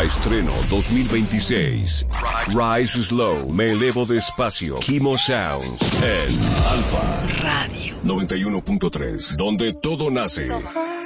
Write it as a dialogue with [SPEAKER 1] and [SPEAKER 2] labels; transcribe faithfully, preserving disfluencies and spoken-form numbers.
[SPEAKER 1] Alfa Estreno dos mil veintiséis. Rise Slow, me elevo despacio. Kimo Sounds en Alfa Radio noventa y uno punto tres, donde todo nace.